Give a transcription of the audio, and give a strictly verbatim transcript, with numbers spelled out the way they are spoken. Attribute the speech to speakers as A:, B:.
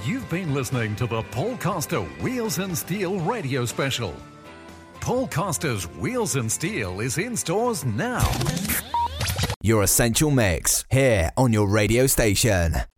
A: You've been listening to the Paul Coster Wheels and Steel radio special. Paul Coster's Wheels and Steel is in stores now.
B: Your Essential Mix, here on your radio station.